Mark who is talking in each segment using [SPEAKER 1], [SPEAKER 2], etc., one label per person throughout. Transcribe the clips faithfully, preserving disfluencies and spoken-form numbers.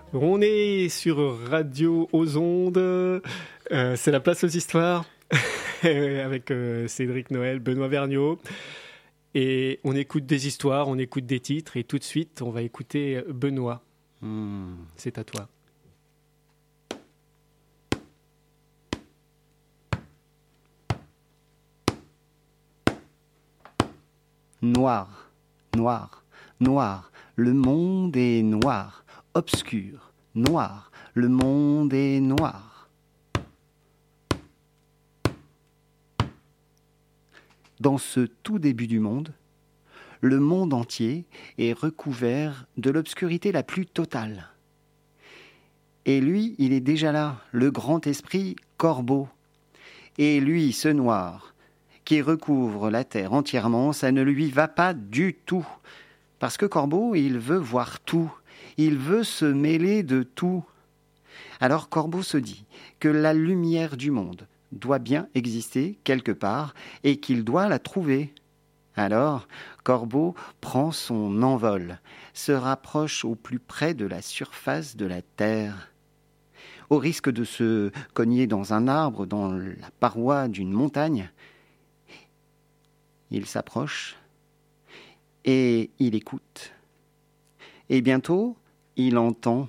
[SPEAKER 1] On est sur Radio aux Ondes, euh, c'est la place aux histoires, avec euh, Cédric Noël, Benoît Vergniaud. Et on écoute des histoires, on écoute des titres, et tout de suite, on va écouter Benoît. Mmh. C'est à toi.
[SPEAKER 2] Noir, noir, noir, le monde est noir, obscur, noir, le monde est noir. Dans ce tout début du monde, le monde entier est recouvert de l'obscurité la plus totale. Et lui, il est déjà là, le grand esprit Corbeau. Et lui, ce noir, qui recouvre la terre entièrement, ça ne lui va pas du tout. Parce que Corbeau, il veut voir tout, il veut se mêler de tout. Alors Corbeau se dit que la lumière du monde doit bien exister quelque part et qu'il doit la trouver. Alors Corbeau prend son envol, se rapproche au plus près de la surface de la terre. Au risque de se cogner dans un arbre, dans la paroi d'une montagne, il s'approche et il écoute. Et bientôt, il entend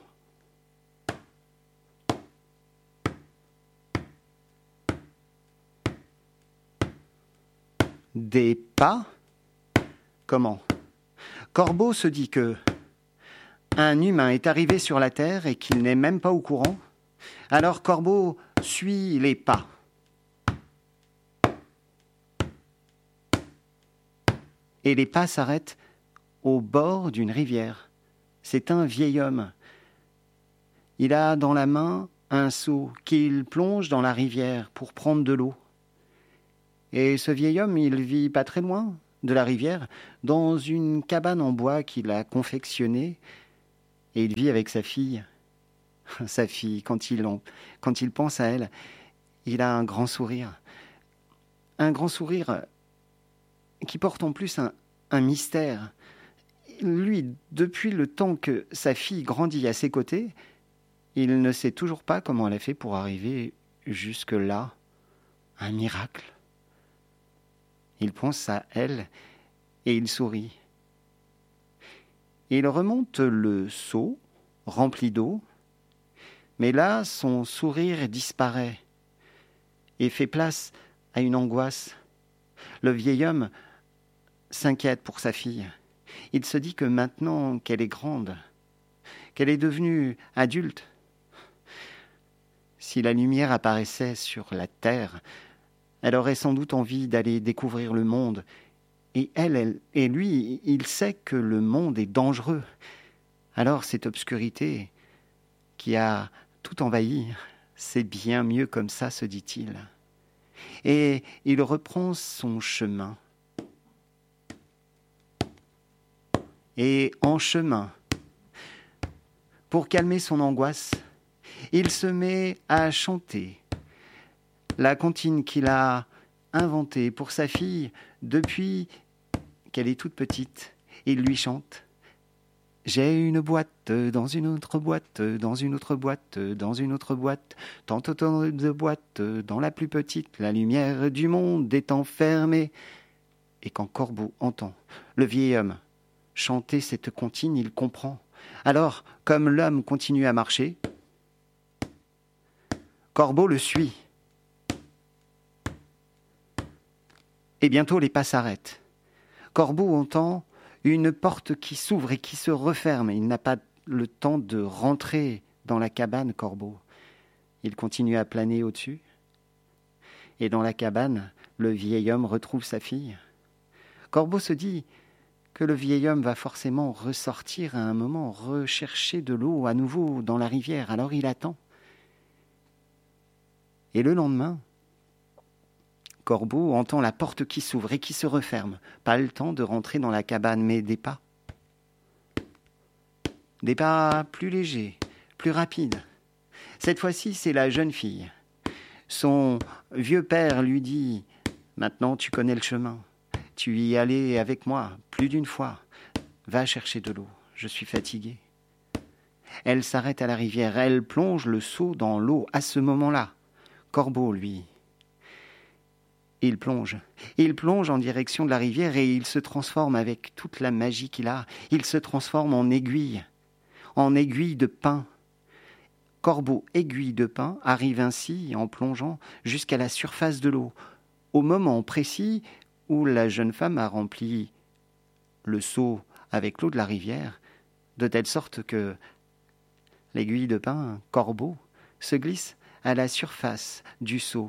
[SPEAKER 2] des pas. Comment ? Corbeau se dit que un humain est arrivé sur la terre et qu'il n'est même pas au courant. Alors Corbeau suit les pas. Et les pas s'arrêtent au bord d'une rivière. C'est un vieil homme. Il a dans la main un seau qu'il plonge dans la rivière pour prendre de l'eau. Et ce vieil homme, il vit pas très loin de la rivière, dans une cabane en bois qu'il a confectionnée, et il vit avec sa fille. Sa fille, quand il, en, quand il pense à elle, il a un grand sourire. Un grand sourire qui porte en plus un, un mystère. Lui, depuis le temps que sa fille grandit à ses côtés, il ne sait toujours pas comment elle a fait pour arriver jusque-là. Un miracle. Il pense à elle et il sourit. Il remonte le seau rempli d'eau, mais là, son sourire disparaît et fait place à une angoisse. Le vieil homme s'inquiète pour sa fille. Il se dit que maintenant qu'elle est grande, qu'elle est devenue adulte, si la lumière apparaissait sur la terre, elle aurait sans doute envie d'aller découvrir le monde. Et elle, elle, et lui, il sait que le monde est dangereux. Alors cette obscurité qui a tout envahi, c'est bien mieux comme ça, se dit-il. Et il reprend son chemin. Et en chemin, pour calmer son angoisse, il se met à chanter la comptine qu'il a inventée pour sa fille depuis qu'elle est toute petite. Il lui chante « J'ai une boîte dans une autre boîte, dans une autre boîte, dans une autre boîte, tant autant de boîtes, dans la plus petite, la lumière du monde est enfermée. » Et quand Corbeau entend le vieil homme chanter cette comptine, il comprend. Alors, comme l'homme continue à marcher, Corbeau le suit. Et bientôt les pas s'arrêtent. Corbeau entend une porte qui s'ouvre et qui se referme. Il n'a pas le temps de rentrer dans la cabane, Corbeau. Il continue à planer au-dessus. Et dans la cabane, le vieil homme retrouve sa fille. Corbeau se dit que le vieil homme va forcément ressortir à un moment, rechercher de l'eau à nouveau dans la rivière. Alors il attend. Et le lendemain, Corbeau entend la porte qui s'ouvre et qui se referme. Pas le temps de rentrer dans la cabane, mais des pas. Des pas plus légers, plus rapides. Cette fois-ci, c'est la jeune fille. Son vieux père lui dit « Maintenant, tu connais le chemin. Tu y allais avec moi plus d'une fois. Va chercher de l'eau. Je suis fatigué. » Elle s'arrête à la rivière, elle plonge le seau dans l'eau à ce moment-là. Corbeau, lui, il plonge. Il plonge en direction de la rivière et il se transforme avec toute la magie qu'il a. Il se transforme en aiguille, en aiguille de pin. Corbeau, aiguille de pin, arrive ainsi, en plongeant, jusqu'à la surface de l'eau, au moment précis où la jeune femme a rempli le seau avec l'eau de la rivière, de telle sorte que l'aiguille de pin, Corbeau, se glisse à la surface du seau.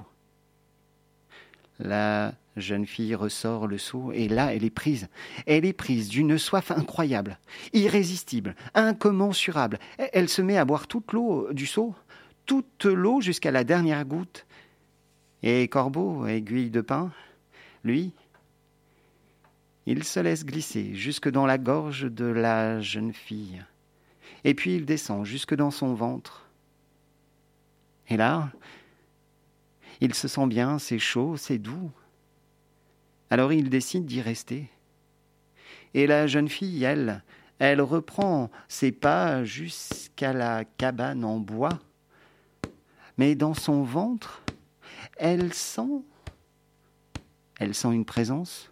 [SPEAKER 2] La jeune fille ressort le seau et là, elle est prise. Elle est prise d'une soif incroyable, irrésistible, incommensurable. Elle se met à boire toute l'eau du seau, toute l'eau jusqu'à la dernière goutte. Et Corbeau, aiguille de pin, lui, il se laisse glisser jusque dans la gorge de la jeune fille. Et puis il descend jusque dans son ventre. Et là, il se sent bien, c'est chaud, c'est doux. Alors il décide d'y rester. Et la jeune fille, elle, elle reprend ses pas jusqu'à la cabane en bois. Mais dans son ventre, elle sent, elle sent une présence,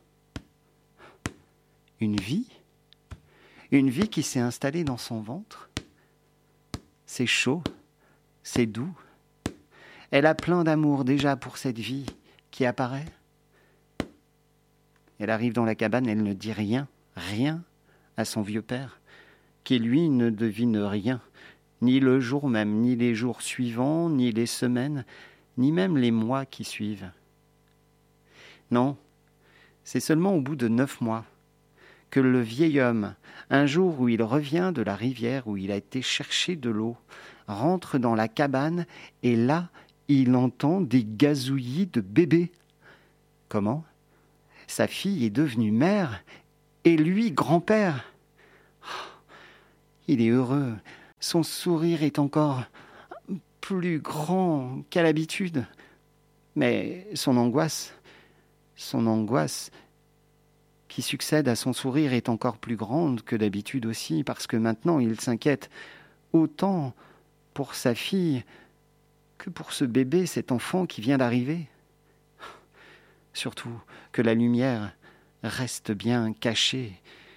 [SPEAKER 2] une vie, une vie qui s'est installée dans son ventre. C'est chaud, c'est doux. Elle a plein d'amour déjà pour cette vie qui apparaît. Elle arrive dans la cabane, elle ne dit rien, rien à son vieux père, qui lui ne devine rien, ni le jour même, ni les jours suivants, ni les semaines, ni même les mois qui suivent. Non, c'est seulement au bout de neuf mois que le vieil homme, un jour où il revient de la rivière où il a été chercher de l'eau, rentre dans la cabane et là, il entend des gazouillis de bébé. Comment ? Sa fille est devenue mère et lui grand-père. Il est heureux. Son sourire est encore plus grand qu'à l'habitude. Mais son angoisse, son angoisse qui succède à son sourire est encore plus grande que d'habitude aussi, parce que maintenant il s'inquiète autant pour sa fille que pour ce bébé, cet enfant qui vient d'arriver. Surtout que la lumière reste bien cachée.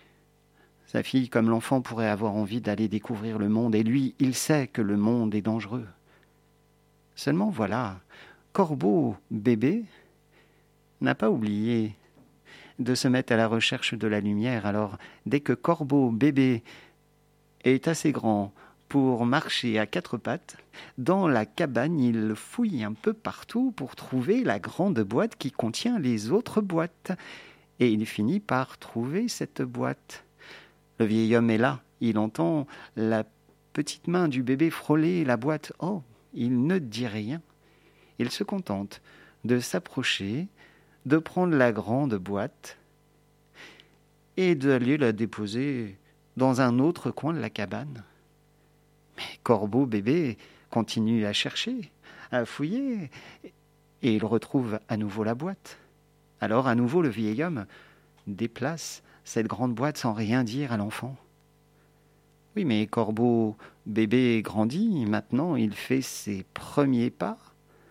[SPEAKER 2] Sa fille, comme l'enfant, pourrait avoir envie d'aller découvrir le monde, et lui, il sait que le monde est dangereux. Seulement voilà, Corbeau bébé n'a pas oublié de se mettre à la recherche de la lumière. Alors, dès que Corbeau bébé est assez grand pour marcher à quatre pattes, dans la cabane, il fouille un peu partout pour trouver la grande boîte qui contient les autres boîtes. Et il finit par trouver cette boîte. Le vieil homme est là, il entend la petite main du bébé frôler la boîte. Oh, il ne dit rien. Il se contente de s'approcher, de prendre la grande boîte et d'aller la déposer dans un autre coin de la cabane. Mais Corbeau bébé continue à chercher, à fouiller, et il retrouve à nouveau la boîte. Alors à nouveau le vieil homme déplace cette grande boîte sans rien dire à l'enfant. Oui, mais Corbeau bébé grandit, maintenant il fait ses premiers pas.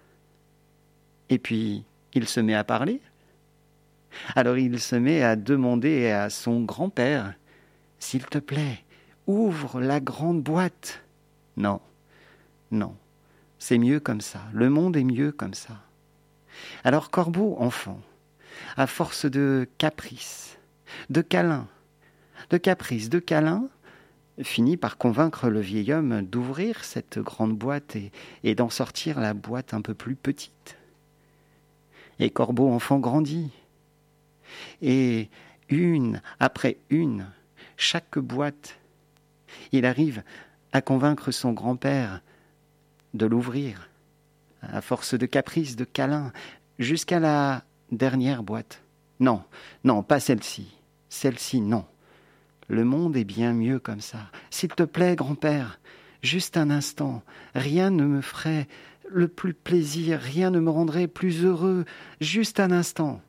[SPEAKER 2] Et puis il se met à parler. Alors il se met à demander à son grand-père, « S'il te plaît, ouvre la grande boîte. » Non, non, c'est mieux comme ça, le monde est mieux comme ça. Alors Corbeau, enfant, à force de caprices, de câlins, de caprices, de câlins, finit par convaincre le vieil homme d'ouvrir cette grande boîte et, et d'en sortir la boîte un peu plus petite. Et Corbeau, enfant, grandit. Et une après une, chaque boîte, il arrive à convaincre son grand-père de l'ouvrir, à force de caprices, de câlins, jusqu'à la dernière boîte. Non, non, pas celle-ci. Celle-ci, non. Le monde est bien mieux comme ça. S'il te plaît, grand-père, juste un instant, rien ne me ferait le plus plaisir, rien ne me rendrait plus heureux, juste un instant.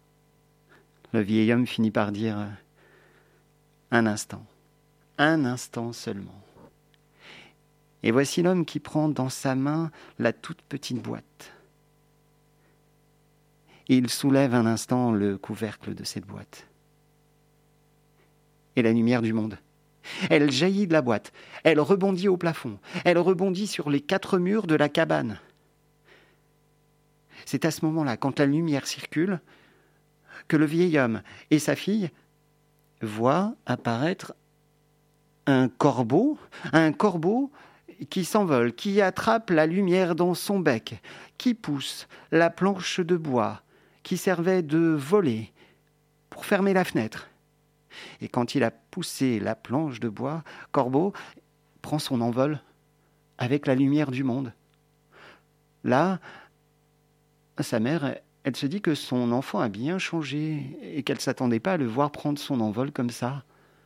[SPEAKER 2] Le vieil homme finit par dire « Un instant, un instant seulement. » Et voici l'homme qui prend dans sa main la toute petite boîte. Il soulève un instant le couvercle de cette boîte. Et la lumière du monde, elle jaillit de la boîte, elle rebondit au plafond, elle rebondit sur les quatre murs de la cabane. C'est à ce moment-là, quand la lumière circule, que le vieil homme et sa fille voient apparaître un corbeau, un corbeau qui s'envole, qui attrape la lumière dans son bec, qui pousse la planche de bois qui servait de volet pour fermer la fenêtre. Et quand il a poussé la planche de bois, Corbeau prend son envol avec la lumière du monde. Là, sa mère, elle se dit que son enfant a bien changé et qu'elle ne s'attendait pas à le voir prendre son envol comme ça.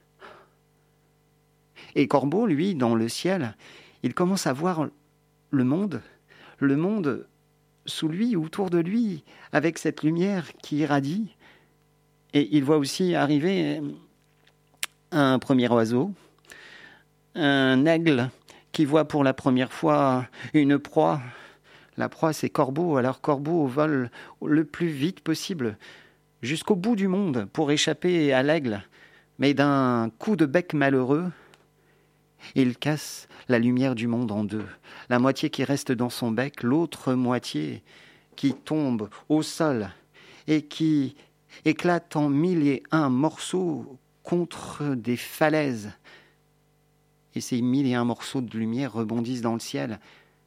[SPEAKER 2] Et Corbeau, lui, dans le ciel, il commence à voir le monde, le monde sous lui, autour de lui, avec cette lumière qui irradie. Et il voit aussi arriver un premier oiseau, un aigle qui voit pour la première fois une proie. La proie, c'est Corbeau. Alors Corbeau vole le plus vite possible jusqu'au bout du monde pour échapper à l'aigle. Mais d'un coup de bec malheureux, il casse la lumière du monde en deux. La moitié qui reste dans son bec, l'autre moitié qui tombe au sol et qui éclate en mille et un morceaux contre des falaises. Et ces mille et un morceaux de lumière rebondissent dans le ciel.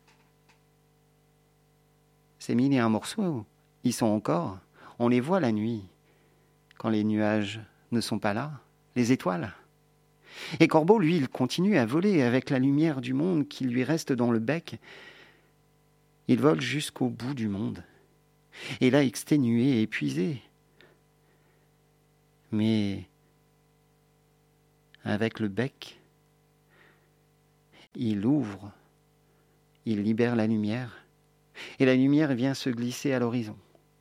[SPEAKER 2] Ces mille et un morceaux, ils sont encore, on les voit la nuit, quand les nuages ne sont pas là, les étoiles. Et Corbeau, lui, il continue à voler avec la lumière du monde qui lui reste dans le bec. Il vole jusqu'au bout du monde. Et là, exténué, épuisé. Mais avec le bec, il ouvre, il libère la lumière, et la lumière vient se glisser à l'horizon.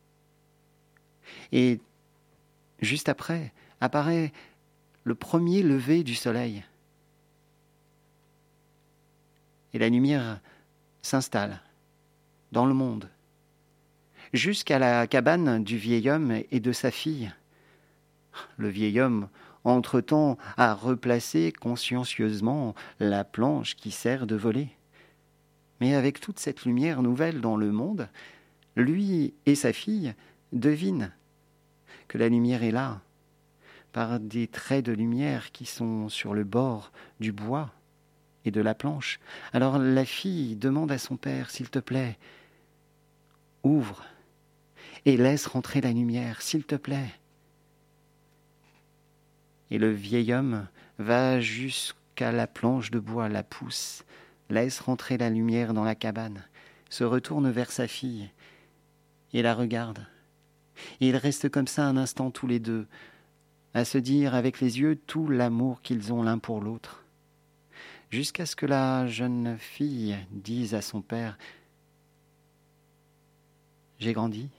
[SPEAKER 2] Et juste après, apparaît le premier lever du soleil. Et la lumière s'installe dans le monde, jusqu'à la cabane du vieil homme et de sa fille. Le vieil homme, entre-temps, a replacé consciencieusement la planche qui sert de volet. Mais avec toute cette lumière nouvelle dans le monde, lui et sa fille devinent que la lumière est là, par des traits de lumière qui sont sur le bord du bois et de la planche. Alors la fille demande à son père, s'il te plaît, ouvre et laisse rentrer la lumière, s'il te plaît. Et le vieil homme va jusqu'à la planche de bois, la pousse, laisse rentrer la lumière dans la cabane, se retourne vers sa fille et la regarde. Et ils restent comme ça un instant tous les deux, à se dire avec les yeux tout l'amour qu'ils ont l'un pour l'autre, jusqu'à ce que la jeune fille dise à son père « J'ai grandi,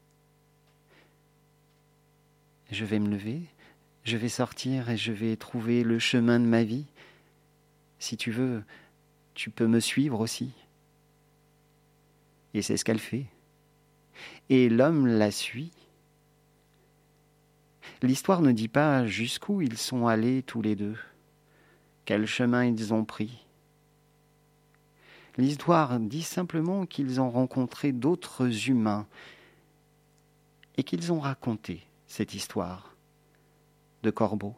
[SPEAKER 2] je vais me lever, je vais sortir et je vais trouver le chemin de ma vie. Si tu veux, tu peux me suivre aussi. » Et c'est ce qu'elle fait. Et l'homme la suit. L'histoire ne dit pas jusqu'où ils sont allés tous les deux, quel chemin ils ont pris. L'histoire dit simplement qu'ils ont rencontré d'autres humains et qu'ils ont raconté cette histoire de Corbeau.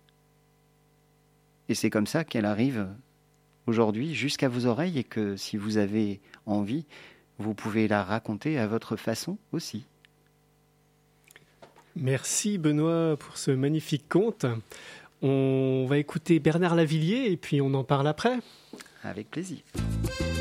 [SPEAKER 2] Et c'est comme ça qu'elle arrive aujourd'hui jusqu'à vos oreilles et que si vous avez envie, vous pouvez la raconter à votre façon aussi.
[SPEAKER 1] Merci Benoît pour ce magnifique conte. On va écouter Bernard Lavilliers et puis on en parle après.
[SPEAKER 2] Avec plaisir.